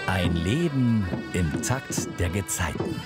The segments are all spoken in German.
Ein Leben im Takt der Gezeiten.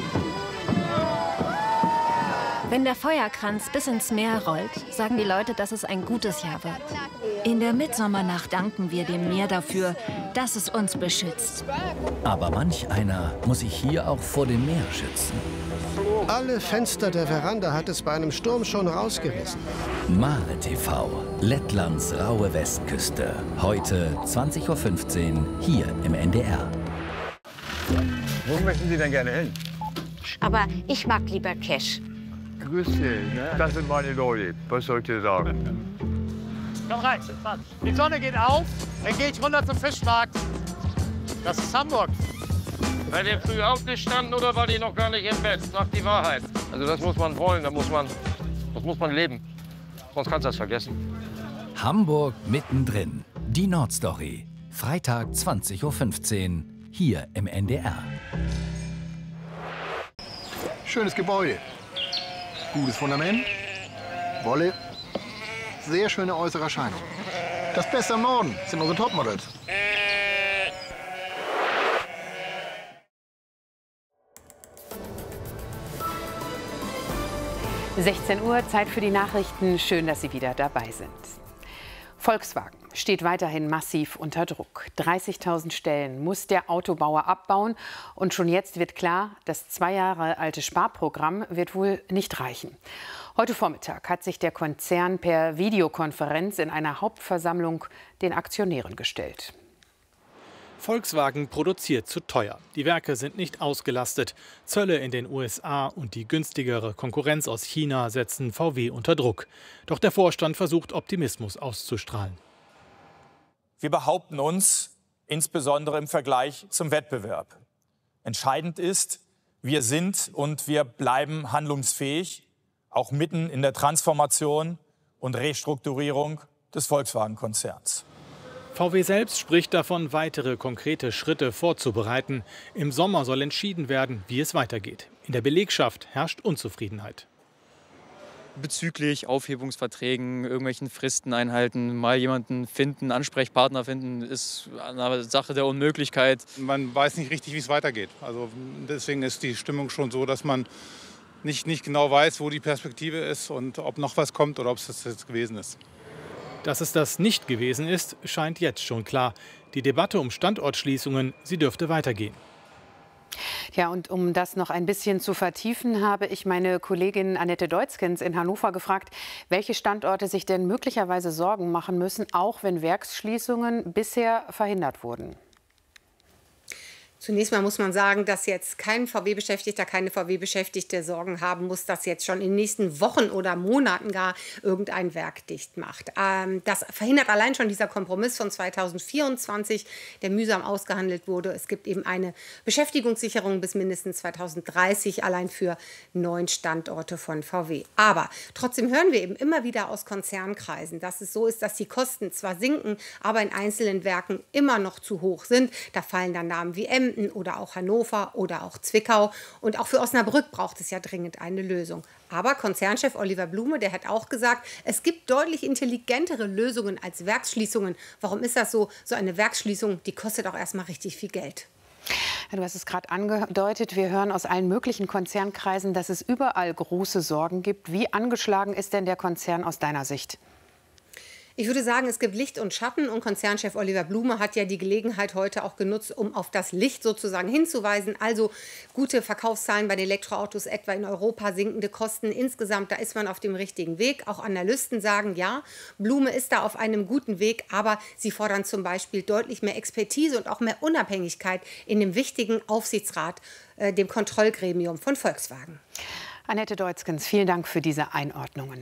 Wenn der Feuerkranz bis ins Meer rollt, sagen die Leute, dass es ein gutes Jahr wird. In der Mitsommernacht danken wir dem Meer dafür, dass es uns beschützt. Aber manch einer muss sich hier auch vor dem Meer schützen. Alle Fenster der Veranda hat es bei einem Sturm schon rausgerissen. Mare TV, Lettlands raue Westküste. Heute 20:15 Uhr hier im NDR. Wo möchten Sie denn gerne hin? Aber ich mag lieber Cash. Grüß dich, ne? Das sind meine Leute. Was soll ich dir sagen? Komm rein, die Sonne geht auf, dann gehe ich runter zum Fischmarkt. Das ist Hamburg. Seid ihr früh aufgestanden oder war die noch gar nicht im Bett? Sagt die Wahrheit. Also das muss man wollen, das muss man leben. Sonst kannst du das vergessen. Hamburg mittendrin. Die Nordstory. Freitag 20:15 Uhr hier im NDR. Schönes Gebäude. Gutes Fundament. Wolle. Sehr schöne äußere Erscheinung. Das Beste am Norden sind unsere Topmodels. 16 Uhr, Zeit für die Nachrichten. Schön, dass Sie wieder dabei sind. Volkswagen steht weiterhin massiv unter Druck. 30.000 Stellen muss der Autobauer abbauen. Und schon jetzt wird klar, das 2 Jahre alte Sparprogramm wird wohl nicht reichen. Heute Vormittag hat sich der Konzern per Videokonferenz in einer Hauptversammlung den Aktionären gestellt. Volkswagen produziert zu teuer. Die Werke sind nicht ausgelastet. Zölle in den USA und die günstigere Konkurrenz aus China setzen VW unter Druck. Doch der Vorstand versucht, Optimismus auszustrahlen. Wir behaupten uns, insbesondere im Vergleich zum Wettbewerb. Entscheidend ist, wir sind und wir bleiben handlungsfähig, auch mitten in der Transformation und Restrukturierung des Volkswagen-Konzerns. VW selbst spricht davon, weitere konkrete Schritte vorzubereiten. Im Sommer soll entschieden werden, wie es weitergeht. In der Belegschaft herrscht Unzufriedenheit. Bezüglich Aufhebungsverträgen, irgendwelchen Fristen einhalten, mal jemanden finden, Ansprechpartner finden, ist eine Sache der Unmöglichkeit. Man weiß nicht richtig, wie es weitergeht. Also deswegen ist die Stimmung schon so, dass man nicht genau weiß, wo die Perspektive ist und ob noch was kommt oder ob es das jetzt gewesen ist. Dass es das nicht gewesen ist, scheint jetzt schon klar. Die Debatte um Standortschließungen, sie dürfte weitergehen. Ja, und um das noch ein bisschen zu vertiefen, habe ich meine Kollegin Annette Deutzkens in Hannover gefragt, welche Standorte sich denn möglicherweise Sorgen machen müssen, auch wenn Werksschließungen bisher verhindert wurden. Zunächst mal muss man sagen, dass jetzt kein VW-Beschäftigter, keine VW-Beschäftigte Sorgen haben muss, dass jetzt schon in den nächsten Wochen oder Monaten gar irgendein Werk dicht macht. Das verhindert allein schon dieser Kompromiss von 2024, der mühsam ausgehandelt wurde. Es gibt eben eine Beschäftigungssicherung bis mindestens 2030 allein für 9 Standorte von VW. Aber trotzdem hören wir eben immer wieder aus Konzernkreisen, dass es so ist, dass die Kosten zwar sinken, aber in einzelnen Werken immer noch zu hoch sind. Da fallen dann Namen wie Emden oder auch Hannover oder auch Zwickau. Und auch für Osnabrück braucht es ja dringend eine Lösung. Aber Konzernchef Oliver Blume, der hat auch gesagt, es gibt deutlich intelligentere Lösungen als Werksschließungen. Warum ist das so? So eine Werksschließung, die kostet auch erstmal richtig viel Geld. Ja, du hast es gerade angedeutet, wir hören aus allen möglichen Konzernkreisen, dass es überall große Sorgen gibt. Wie angeschlagen ist denn der Konzern aus deiner Sicht? Ich würde sagen, es gibt Licht und Schatten und Konzernchef Oliver Blume hat ja die Gelegenheit heute auch genutzt, um auf das Licht sozusagen hinzuweisen. Also gute Verkaufszahlen bei den Elektroautos etwa in Europa, sinkende Kosten insgesamt, da ist man auf dem richtigen Weg. Auch Analysten sagen, ja, Blume ist da auf einem guten Weg, aber sie fordern zum Beispiel deutlich mehr Expertise und auch mehr Unabhängigkeit in dem wichtigen Aufsichtsrat, dem Kontrollgremium von Volkswagen. Annette Deutzkens, vielen Dank für diese Einordnungen.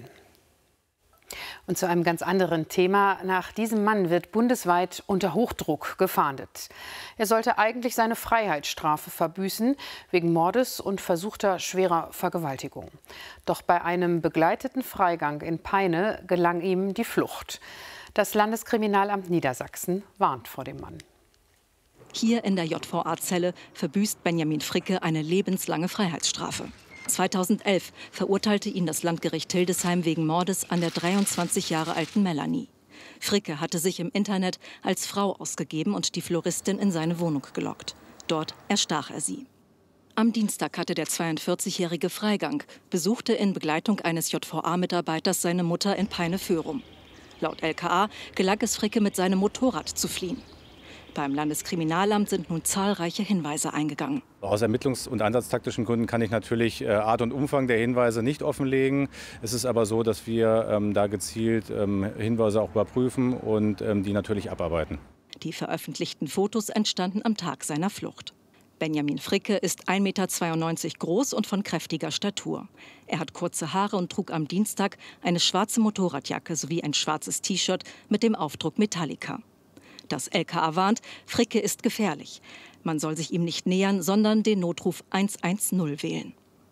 Und zu einem ganz anderen Thema. Nach diesem Mann wird bundesweit unter Hochdruck gefahndet. Er sollte eigentlich seine Freiheitsstrafe verbüßen wegen Mordes und versuchter schwerer Vergewaltigung. Doch bei einem begleiteten Freigang in Peine gelang ihm die Flucht. Das Landeskriminalamt Niedersachsen warnt vor dem Mann. Hier in der JVA-Zelle verbüßt Benjamin Fricke eine lebenslange Freiheitsstrafe. 2011 verurteilte ihn das Landgericht Hildesheim wegen Mordes an der 23 Jahre alten Melanie. Fricke hatte sich im Internet als Frau ausgegeben und die Floristin in seine Wohnung gelockt. Dort erstach er sie. Am Dienstag hatte der 42-Jährige Freigang, besuchte in Begleitung eines JVA-Mitarbeiters seine Mutter in Peine-Föhrum. Laut LKA gelang es Fricke, mit seinem Motorrad zu fliehen. Beim Landeskriminalamt sind nun zahlreiche Hinweise eingegangen. Aus ermittlungs- und einsatztaktischen Gründen kann ich natürlich Art und Umfang der Hinweise nicht offenlegen. Es ist aber so, dass wir da gezielt Hinweise auch überprüfen und die natürlich abarbeiten. Die veröffentlichten Fotos entstanden am Tag seiner Flucht. Benjamin Fricke ist 1,92 Meter groß und von kräftiger Statur. Er hat kurze Haare und trug am Dienstag eine schwarze Motorradjacke sowie ein schwarzes T-Shirt mit dem Aufdruck Metallica. Das LKA warnt, Fricke ist gefährlich. Man soll sich ihm nicht nähern, sondern den Notruf 110 wählen.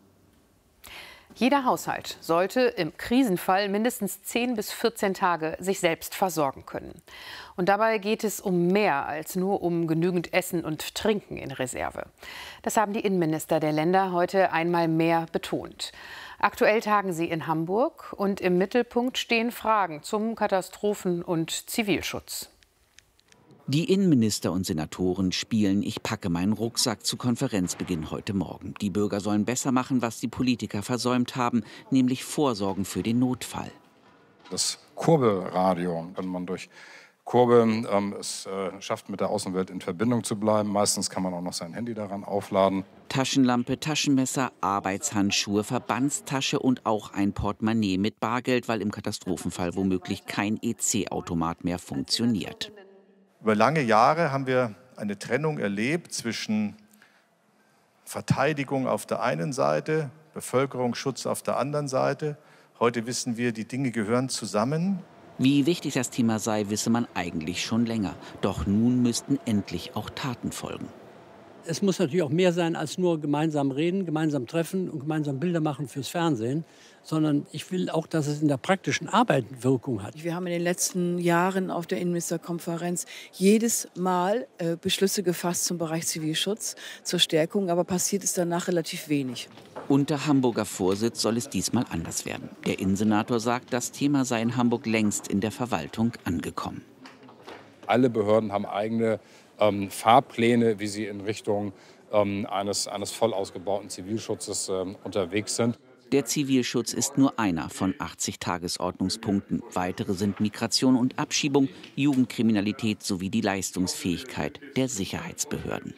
Jeder Haushalt sollte im Krisenfall mindestens 10 bis 14 Tage sich selbst versorgen können. Und dabei geht es um mehr als nur um genügend Essen und Trinken in Reserve. Das haben die Innenminister der Länder heute einmal mehr betont. Aktuell tagen sie in Hamburg und im Mittelpunkt stehen Fragen zum Katastrophen- und Zivilschutz. Die Innenminister und Senatoren spielen Ich packe meinen Rucksack zu Konferenzbeginn heute Morgen. Die Bürger sollen besser machen, was die Politiker versäumt haben, nämlich vorsorgen für den Notfall. Das Kurbelradio, wenn man durch Kurbeln es schafft, mit der Außenwelt in Verbindung zu bleiben. Meistens kann man auch noch sein Handy daran aufladen. Taschenlampe, Taschenmesser, Arbeitshandschuhe, Verbandstasche und auch ein Portemonnaie mit Bargeld, weil im Katastrophenfall womöglich kein EC-Automat mehr funktioniert. Über lange Jahre haben wir eine Trennung erlebt zwischen Verteidigung auf der einen Seite, Bevölkerungsschutz auf der anderen Seite. Heute wissen wir, die Dinge gehören zusammen. Wie wichtig das Thema sei, wisse man eigentlich schon länger. Doch nun müssten endlich auch Taten folgen. Es muss natürlich auch mehr sein als nur gemeinsam reden, gemeinsam treffen und gemeinsam Bilder machen fürs Fernsehen, sondern ich will auch, dass es in der praktischen Arbeit Wirkung hat. Wir haben in den letzten Jahren auf der Innenministerkonferenz jedes Mal Beschlüsse gefasst zum Bereich Zivilschutz, zur Stärkung, aber passiert ist danach relativ wenig. Unter Hamburger Vorsitz soll es diesmal anders werden. Der Innensenator sagt, das Thema sei in Hamburg längst in der Verwaltung angekommen. Alle Behörden haben eigene Fahrpläne, wie sie in Richtung eines voll ausgebauten Zivilschutzes unterwegs sind. Der Zivilschutz ist nur einer von 80 Tagesordnungspunkten. Weitere sind Migration und Abschiebung, Jugendkriminalität sowie die Leistungsfähigkeit der Sicherheitsbehörden.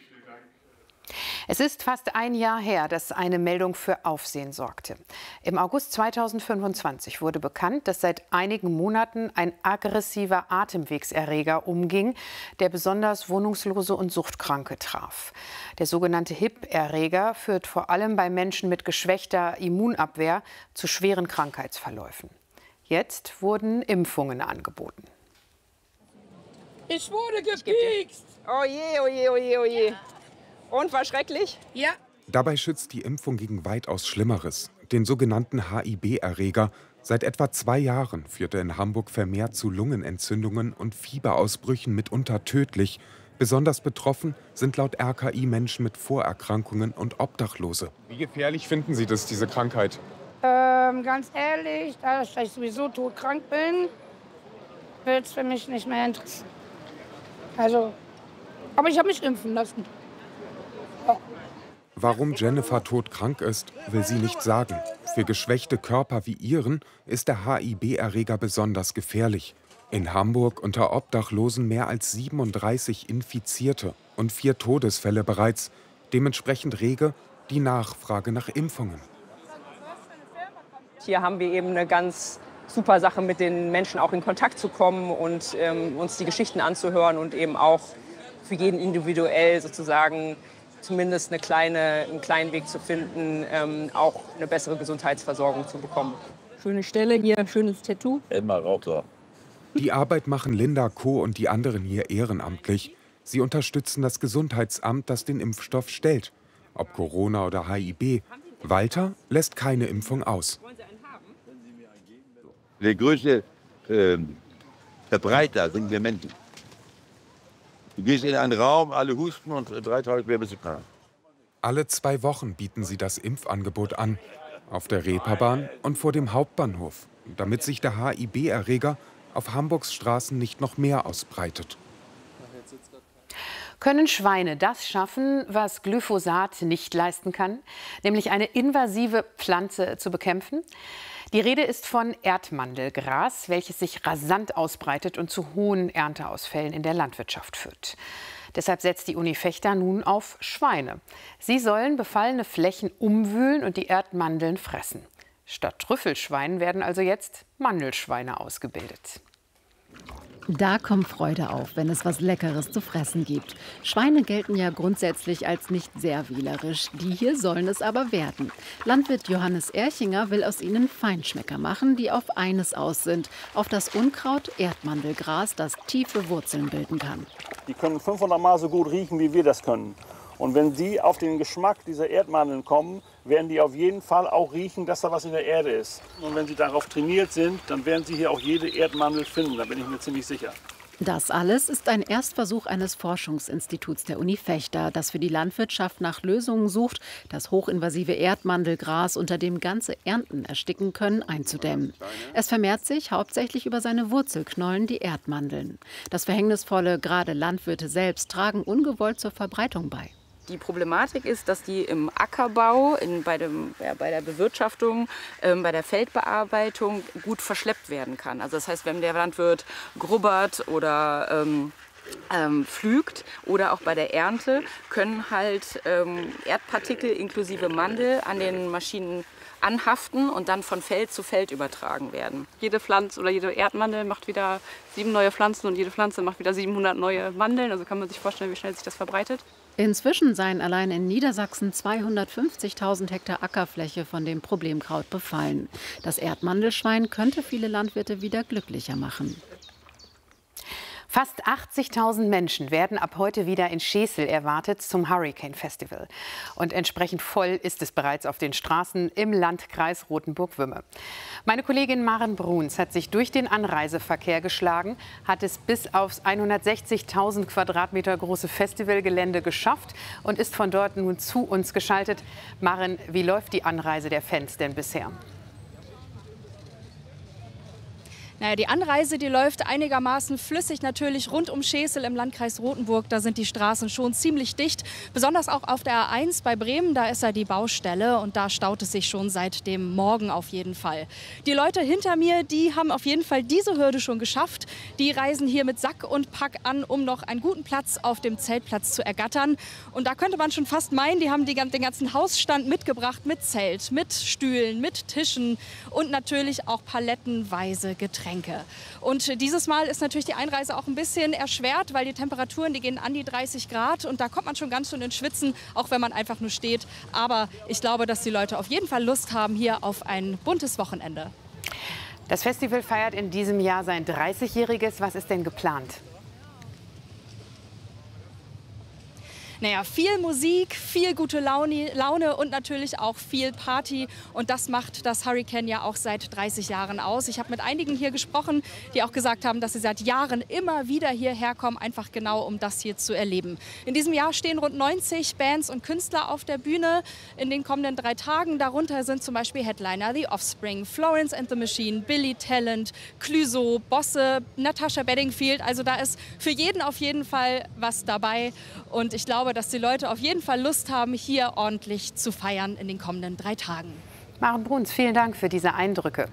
Es ist fast ein Jahr her, dass eine Meldung für Aufsehen sorgte. Im August 2025 wurde bekannt, dass seit einigen Monaten ein aggressiver Atemwegserreger umging, der besonders Wohnungslose und Suchtkranke traf. Der sogenannte HIP-Erreger führt vor allem bei Menschen mit geschwächter Immunabwehr zu schweren Krankheitsverläufen. Jetzt wurden Impfungen angeboten. Ich wurde gepiekst! Oh je, oh je, oh je, oh je. Und war schrecklich? Ja. Dabei schützt die Impfung gegen weitaus Schlimmeres, den sogenannten HIB-Erreger. Seit etwa 2 Jahren führt er in Hamburg vermehrt zu Lungenentzündungen und Fieberausbrüchen, mitunter tödlich. Besonders betroffen sind laut RKI Menschen mit Vorerkrankungen und Obdachlose. Wie gefährlich finden Sie das, diese Krankheit? Ganz ehrlich, da ich sowieso todkrank bin, wird es für mich nicht mehr interessieren. Also, aber ich habe mich impfen lassen. Warum Jennifer todkrank ist, will sie nicht sagen. Für geschwächte Körper wie ihren ist der HIB-Erreger besonders gefährlich. In Hamburg unter Obdachlosen mehr als 37 Infizierte und 4 Todesfälle bereits. Dementsprechend rege die Nachfrage nach Impfungen. Hier haben wir eben eine ganz super Sache, mit den Menschen auch in Kontakt zu kommen und uns die Geschichten anzuhören und eben auch für jeden individuell sozusagen zumindest einen kleinen Weg zu finden, auch eine bessere Gesundheitsversorgung zu bekommen. Schöne Stelle hier, schönes Tattoo. Immer Raucher. Die Arbeit machen Linda Koh und die anderen hier ehrenamtlich. Sie unterstützen das Gesundheitsamt, das den Impfstoff stellt. Ob Corona oder HIB. Walter lässt keine Impfung aus. Der größte Verbreiter sind wir Menschen. Du gehst in einen Raum, alle husten und 3 Tage später bist du krank. Alle 2 Wochen bieten sie das Impfangebot an. Auf der Reeperbahn und vor dem Hauptbahnhof. Damit sich der HIB-Erreger auf Hamburgs Straßen nicht noch mehr ausbreitet. Können Schweine das schaffen, was Glyphosat nicht leisten kann, nämlich eine invasive Pflanze zu bekämpfen? Die Rede ist von Erdmandelgras, welches sich rasant ausbreitet und zu hohen Ernteausfällen in der Landwirtschaft führt. Deshalb setzt die Uni Vechta nun auf Schweine. Sie sollen befallene Flächen umwühlen und die Erdmandeln fressen. Statt Trüffelschweinen werden also jetzt Mandelschweine ausgebildet. Da kommt Freude auf, wenn es was Leckeres zu fressen gibt. Schweine gelten ja grundsätzlich als nicht sehr wählerisch. Die hier sollen es aber werden. Landwirt Johannes Erchinger will aus ihnen Feinschmecker machen, die auf eines aus sind: auf das Unkraut Erdmandelgras, das tiefe Wurzeln bilden kann. Die können 500 Mal so gut riechen, wie wir das können. Und wenn sie auf den Geschmack dieser Erdmandeln kommen, werden die auf jeden Fall auch riechen, dass da was in der Erde ist. Und wenn sie darauf trainiert sind, dann werden sie hier auch jede Erdmandel finden, da bin ich mir ziemlich sicher. Das alles ist ein Erstversuch eines Forschungsinstituts der Uni Vechta, das für die Landwirtschaft nach Lösungen sucht, das hochinvasive Erdmandelgras, unter dem ganze Ernten ersticken können, einzudämmen. Es vermehrt sich hauptsächlich über seine Wurzelknollen, die Erdmandeln. Das Verhängnisvolle, gerade Landwirte selbst tragen ungewollt zur Verbreitung bei. Die Problematik ist, dass die im Ackerbau, bei der Bewirtschaftung, bei der Feldbearbeitung gut verschleppt werden kann. Also das heißt, wenn der Landwirt grubbert oder pflügt oder auch bei der Ernte, können halt Erdpartikel inklusive Mandel an den Maschinen anhaften und dann von Feld zu Feld übertragen werden. Jede Pflanze oder jede Erdmandel macht wieder 7 neue Pflanzen und jede Pflanze macht wieder 700 neue Mandeln. Also kann man sich vorstellen, wie schnell sich das verbreitet. Inzwischen seien allein in Niedersachsen 250.000 Hektar Ackerfläche von dem Problemkraut befallen. Das Erdmandelschwein könnte viele Landwirte wieder glücklicher machen. Fast 80.000 Menschen werden ab heute wieder in Schesel erwartet zum Hurricane Festival. Und entsprechend voll ist es bereits auf den Straßen im Landkreis Rothenburg-Wümme. Meine Kollegin Maren Bruns hat sich durch den Anreiseverkehr geschlagen, hat es bis aufs 160.000 Quadratmeter große Festivalgelände geschafft und ist von dort nun zu uns geschaltet. Maren, wie läuft die Anreise der Fans denn bisher? Naja, die Anreise, die läuft einigermaßen flüssig natürlich rund um Schesel im Landkreis Rothenburg. Da sind die Straßen schon ziemlich dicht. Besonders auch auf der A1 bei Bremen, da ist ja die Baustelle und da staut es sich schon seit dem Morgen auf jeden Fall. Die Leute hinter mir, die haben auf jeden Fall diese Hürde schon geschafft. Die reisen hier mit Sack und Pack an, um noch einen guten Platz auf dem Zeltplatz zu ergattern. Und da könnte man schon fast meinen, die haben den ganzen Hausstand mitgebracht mit Zelt, mit Stühlen, mit Tischen und natürlich auch palettenweise Getränke. Und dieses Mal ist natürlich die Einreise auch ein bisschen erschwert, weil die Temperaturen, die gehen an die 30 Grad und da kommt man schon ganz schön ins Schwitzen, auch wenn man einfach nur steht. Aber ich glaube, dass die Leute auf jeden Fall Lust haben hier auf ein buntes Wochenende. Das Festival feiert in diesem Jahr sein 30-jähriges. Was ist denn geplant? Naja, viel Musik, viel gute Laune und natürlich auch viel Party. Und das macht das Hurricane ja auch seit 30 Jahren aus. Ich habe mit einigen hier gesprochen, die auch gesagt haben, dass sie seit Jahren immer wieder hierher kommen, einfach genau um das hier zu erleben. In diesem Jahr stehen rund 90 Bands und Künstler auf der Bühne in den kommenden 3 Tagen. Darunter sind zum Beispiel Headliner The Offspring, Florence and the Machine, Billy Talent, Clouseau, Bosse, Natasha Bedingfield. Also da ist für jeden auf jeden Fall was dabei. Und ich glaube, dass die Leute auf jeden Fall Lust haben, hier ordentlich zu feiern in den kommenden 3 Tagen. Maren Bruns, vielen Dank für diese Eindrücke.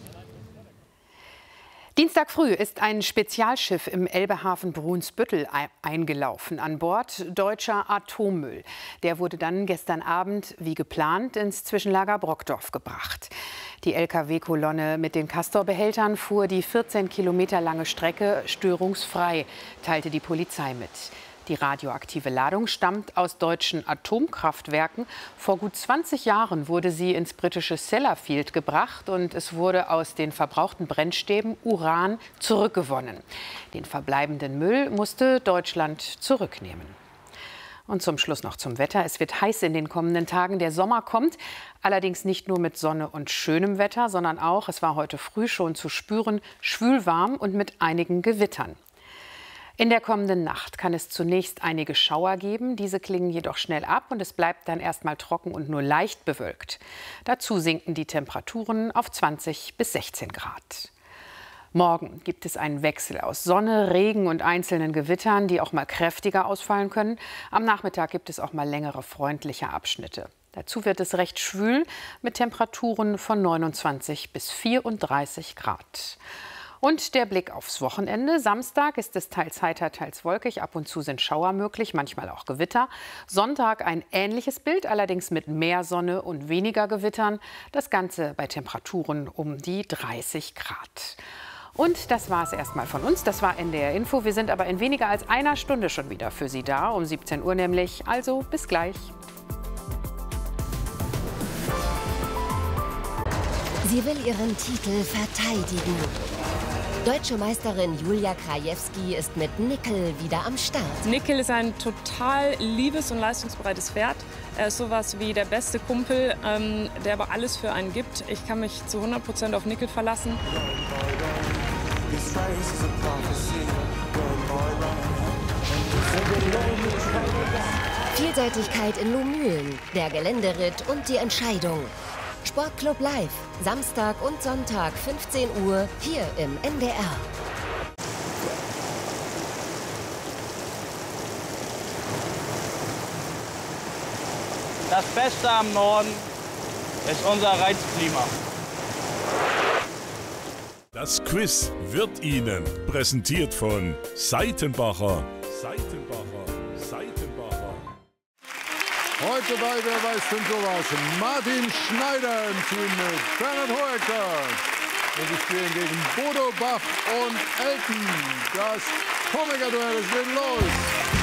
Dienstag früh ist ein Spezialschiff im Elbehafen Brunsbüttel eingelaufen. An Bord deutscher Atommüll. Der wurde dann gestern Abend, wie geplant, ins Zwischenlager Brockdorf gebracht. Die Lkw-Kolonne mit den Castor-Behältern fuhr die 14 Kilometer lange Strecke störungsfrei, teilte die Polizei mit. Die radioaktive Ladung stammt aus deutschen Atomkraftwerken. Vor gut 20 Jahren wurde sie ins britische Sellafield gebracht und es wurde aus den verbrauchten Brennstäben Uran zurückgewonnen. Den verbleibenden Müll musste Deutschland zurücknehmen. Und zum Schluss noch zum Wetter. Es wird heiß in den kommenden Tagen. Der Sommer kommt, allerdings nicht nur mit Sonne und schönem Wetter, sondern auch, es war heute früh schon zu spüren, schwülwarm und mit einigen Gewittern. In der kommenden Nacht kann es zunächst einige Schauer geben. Diese klingen jedoch schnell ab und es bleibt dann erstmal trocken und nur leicht bewölkt. Dazu sinken die Temperaturen auf 20 bis 16 Grad. Morgen gibt es einen Wechsel aus Sonne, Regen und einzelnen Gewittern, die auch mal kräftiger ausfallen können. Am Nachmittag gibt es auch mal längere freundliche Abschnitte. Dazu wird es recht schwül mit Temperaturen von 29 bis 34 Grad. Und der Blick aufs Wochenende. Samstag ist es teils heiter, teils wolkig. Ab und zu sind Schauer möglich, manchmal auch Gewitter. Sonntag ein ähnliches Bild, allerdings mit mehr Sonne und weniger Gewittern. Das Ganze bei Temperaturen um die 30 Grad. Und das war es erstmal von uns. Das war NDR Info. Wir sind aber in weniger als einer Stunde schon wieder für Sie da, um 17 Uhr nämlich. Also bis gleich. Sie will ihren Titel verteidigen. Deutsche Meisterin Julia Krajewski ist mit Nickel wieder am Start. Nickel ist ein total liebes und leistungsbereites Pferd. Er ist sowas wie der beste Kumpel, der aber alles für einen gibt. Ich kann mich zu 100% auf Nickel verlassen. Vielseitigkeit in Lohmühlen, der Geländeritt und die Entscheidung. Sportclub Live, Samstag und Sonntag 15 Uhr hier im NDR. Das Beste am Norden ist unser Reizklima. Das Quiz wird Ihnen präsentiert von Seitenbacher. Heute bei Wer weiß denn sowas? Martin Schneider im Team mit Bernhard Hoeker. Und sie spielen gegen Bodo Bach und Elton. Das Komiker-Duell, es geht los.